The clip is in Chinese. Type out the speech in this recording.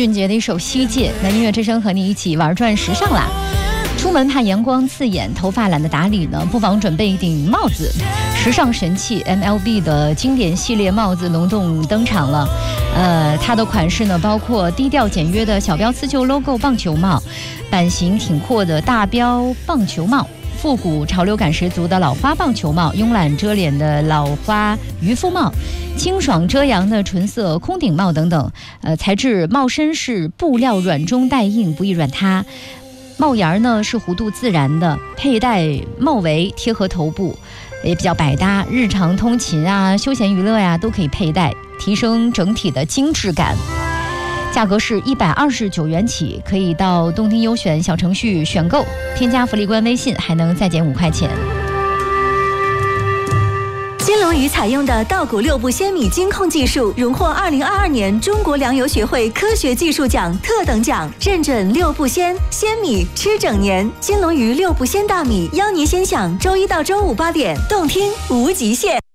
俊杰的一首《西界》。那音乐之声和你一起玩转时尚啦。出门怕阳光刺眼，头发懒得打理呢，不妨准备一顶帽子。时尚神器 MLB 的经典系列帽子隆重登场了。它的款式呢，包括低调简约的小标刺绣 logo 棒球帽，版型挺阔的大标棒球帽，复古潮流感十足的老花棒球帽，慵懒遮脸的老花渔夫帽，清爽遮阳的纯色空顶帽等等。材质帽身是布料软中带硬，不易软塌。帽檐呢是弧度自然的，佩戴帽围贴合头部，也比较百搭，日常通勤啊、休闲娱乐呀都可以佩戴，提升整体的精致感。价格是129元起，可以到动听优选小程序选购，添加福利官微信还能再减5块钱。 金龙鱼采用的稻谷6步鲜米精控技术，荣获2022年中国粮油学会科学技术奖特等奖，认准6步鲜米吃整年。金龙鱼6步鲜大米，邀您先享周1到周58点，动听无极限。